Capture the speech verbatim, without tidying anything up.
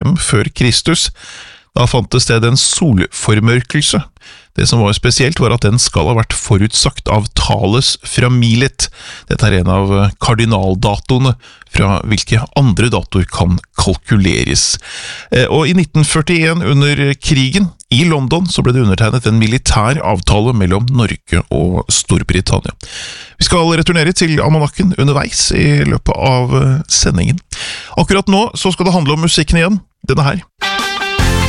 trettifem før Kristus. Da fant det sted en solformørkelse. Det som var spesielt var at den skal ha vært forutsagt av Thales fra Milet. Dette er en av kardinaldatoene fra hvilke andre datoer kan kalkuleres. Og i nitten førtien under krigen i London så ble det undertegnet en militær avtale mellom Norge og Storbritannia. Vi skal returnere til almanakken underveis i løpet av sendingen. Akkurat nå så skal det handle om musikken igjen. Denne her.